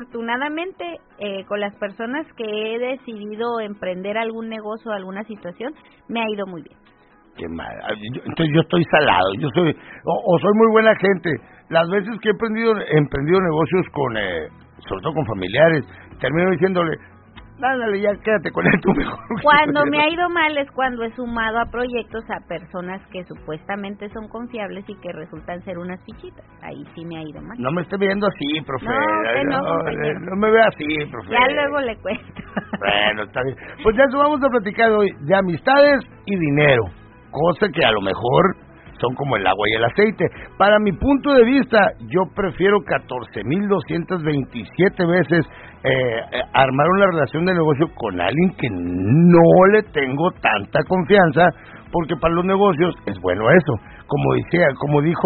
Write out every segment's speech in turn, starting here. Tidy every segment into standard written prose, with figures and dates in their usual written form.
Afortunadamente, con las personas que he decidido emprender algún negocio o alguna situación, me ha ido muy bien. Qué mal. Entonces yo estoy salado, yo soy soy muy buena gente. Las veces que he emprendido negocios con, sobre todo con familiares, termino diciéndole, ándale, ya quédate con él tú mejor. Cuando me ha ido mal es cuando he sumado a proyectos a personas que supuestamente son confiables y que resultan ser unas fichitas. Ahí sí me ha ido mal. No me esté viendo así, profe. No, me vea así, profe. Ya luego le cuento. Bueno, está bien. Pues ya vamos a platicar hoy de amistades y dinero. Cosa que a lo mejor son como el agua y el aceite. Para mi punto de vista, yo prefiero 14,227 veces armar una relación de negocio con alguien que no le tengo tanta confianza, porque para los negocios es bueno eso. Como dijo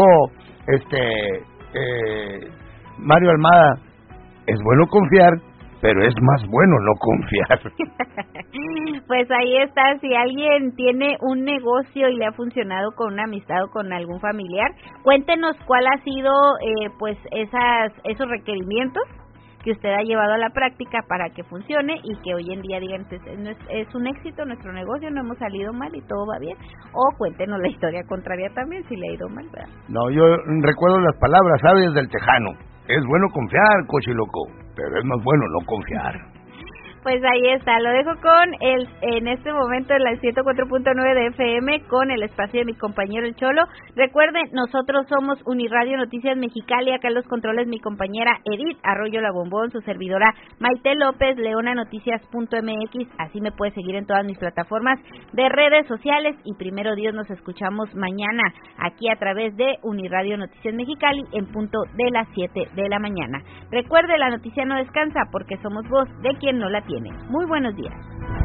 Mario Almada, es bueno confiar, pero es más bueno no confiar. Pues ahí está, si alguien tiene un negocio y le ha funcionado con una amistad o con algún familiar, cuéntenos cuál ha sido pues esos requerimientos que usted ha llevado a la práctica para que funcione y que hoy en día digan, es un éxito nuestro negocio, no hemos salido mal y todo va bien. O cuéntenos la historia contraria también, si le ha ido mal, ¿verdad? No, yo recuerdo las palabras sabias del tejano. Es bueno confiar, cochiloco, pero es más bueno no confiar. Pues ahí está, lo dejo con en este momento en la 104.9 de FM con el espacio de mi compañero El Cholo. Recuerden, nosotros somos Uniradio Noticias Mexicali, acá en los controles mi compañera Edith Arroyo La Bombón, su servidora Maite López, leonanoticias.mx, así me puede seguir en todas mis plataformas de redes sociales y primero Dios nos escuchamos mañana aquí a través de Uniradio Noticias Mexicali en punto de las 7 de la mañana. Recuerde, la noticia no descansa porque somos voz de quien no la tiene. Muy buenos días.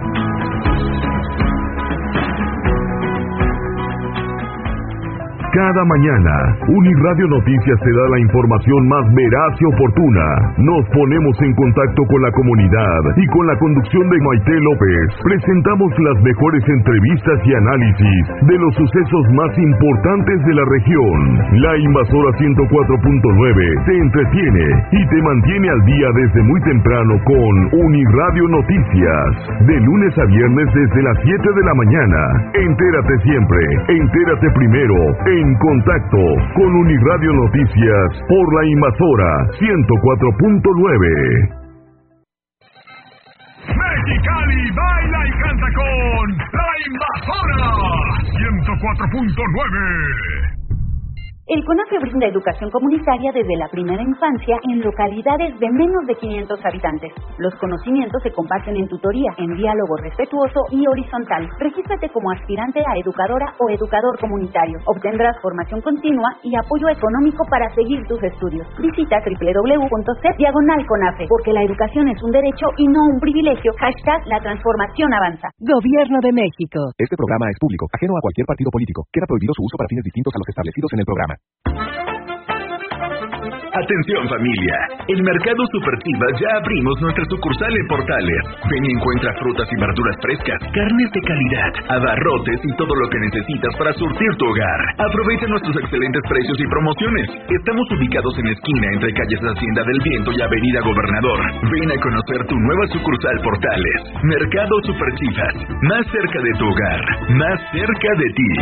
Cada mañana, Uniradio Noticias te da la información más veraz y oportuna. Nos ponemos en contacto con la comunidad y con la conducción de Maite López presentamos las mejores entrevistas y análisis de los sucesos más importantes de la región. La Invasora 104.9 te entretiene y te mantiene al día desde muy temprano con Uniradio Noticias. De lunes a viernes desde las 7 de la mañana. Entérate siempre, entérate primero. En contacto con Uniradio Noticias por la Invasora 104.9. Mexicali baila y canta con la Invasora 104.9. El CONAFE brinda educación comunitaria desde la primera infancia en localidades de menos de 500 habitantes. Los conocimientos se comparten en tutoría, en diálogo respetuoso y horizontal. Regístrate como aspirante a educadora o educador comunitario. Obtendrás formación continua y apoyo económico para seguir tus estudios. Visita www.cep/CONAFE, porque la educación es un derecho y no un privilegio. # la transformación avanza. Gobierno de México. Este programa es público, ajeno a cualquier partido político. Queda prohibido su uso para fines distintos a los establecidos en el programa. Atención familia, en Mercado Superchivas ya abrimos nuestra sucursal en Portales. Ven y encuentra frutas y verduras frescas, carnes de calidad, abarrotes y todo lo que necesitas para surtir tu hogar. Aprovecha nuestros excelentes precios y promociones. Estamos ubicados en esquina entre calles Hacienda del Viento y Avenida Gobernador. Ven a conocer tu nueva sucursal Portales. Mercado Superchivas, más cerca de tu hogar, más cerca de ti.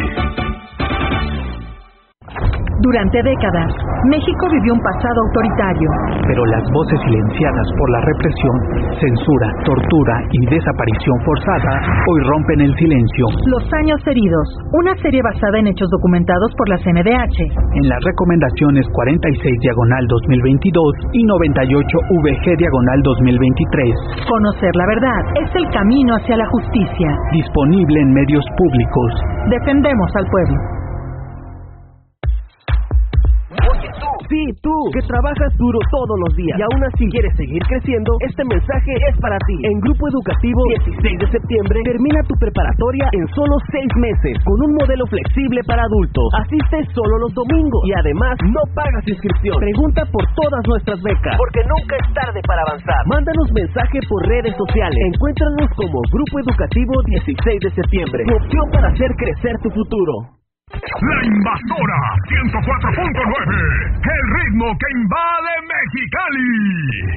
Durante décadas, México vivió un pasado autoritario. Pero las voces silenciadas por la represión, censura, tortura y desaparición forzada hoy rompen el silencio. Los años heridos, una serie basada en hechos documentados por la CNDH. En las recomendaciones 46/2022 y 98/VG/2023. Conocer la verdad es el camino hacia la justicia. Disponible en medios públicos. Defendemos al pueblo. Sí, tú, que trabajas duro todos los días y aún así quieres seguir creciendo, este mensaje es para ti. En Grupo Educativo 16 de septiembre, termina tu preparatoria en solo 6 meses, con un modelo flexible para adultos. Asiste solo los domingos y además no pagas inscripción. Pregunta por todas nuestras becas, porque nunca es tarde para avanzar. Mándanos mensaje por redes sociales. Encuéntranos como Grupo Educativo 16 de septiembre. Tu opción para hacer crecer tu futuro. La Invasora 104.9, el ritmo que invade Mexicali.